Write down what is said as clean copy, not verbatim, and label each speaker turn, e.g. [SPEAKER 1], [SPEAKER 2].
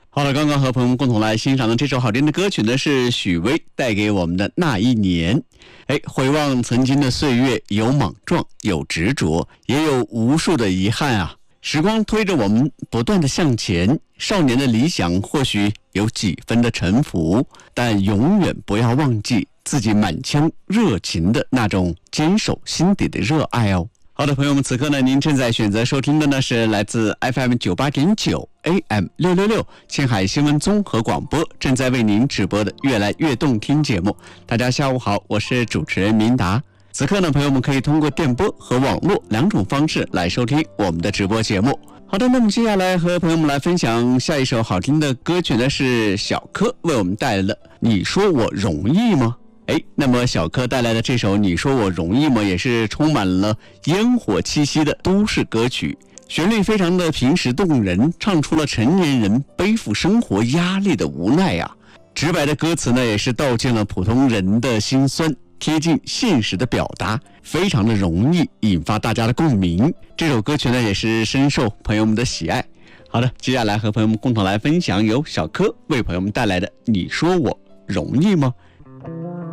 [SPEAKER 1] 好了，刚刚和朋友们共同来欣赏的这首好听的歌曲呢，是许巍带给我们的《那一年》。回望曾经的岁月，有莽撞，有执着，也有无数的遗憾啊。时光推着我们不断的向前，少年的理想或许有几分的沉浮，但永远不要忘记自己满腔热情的那种坚守心底的热爱哦。好的，朋友们，此刻呢，您正在选择收听的呢是来自 FM 98.9 AM 666青海新闻综合广播正在为您直播的越来越动听节目。大家下午好，我是主持人明达。此刻呢，朋友们可以通过电波和网络两种方式来收听我们的直播节目。好的，那么接下来和朋友们来分享下一首好听的歌曲呢，是小柯为我们带来的《你说我容易吗》。那么小柯带来的这首《你说我容易吗》也是充满了烟火气息的都市歌曲，旋律非常的平实动人，唱出了成年人背负生活压力的无奈啊。直白的歌词呢，也是道尽了普通人的辛酸，贴近现实的表达，非常的容易引发大家的共鸣。这首歌曲呢，也是深受朋友们的喜爱。好的，接下来和朋友们共同来分享由小柯为朋友们带来的《你说我容易吗》。